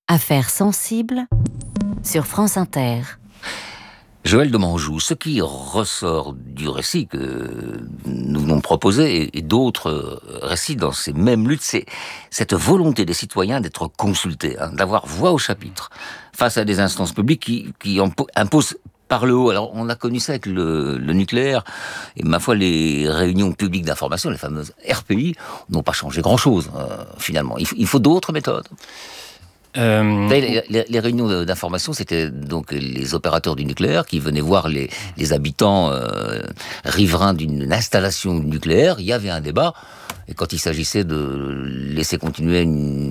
Affaires sensibles sur France Inter. Joël de Manjou, ce qui ressort du récit que nous venons de proposer et d'autres récits dans ces mêmes luttes, c'est cette volonté des citoyens d'être consultés, d'avoir voix au chapitre, face à des instances publiques qui imposent par le haut. Alors, on a connu ça avec le nucléaire, et ma foi, les réunions publiques d'information, les fameuses RPI, n'ont pas changé grand-chose, finalement. Il faut d'autres méthodes. Les réunions d'information, c'était donc les opérateurs du nucléaire qui venaient voir les habitants riverains d'une installation nucléaire. Il y avait un débat, et quand il s'agissait de laisser continuer une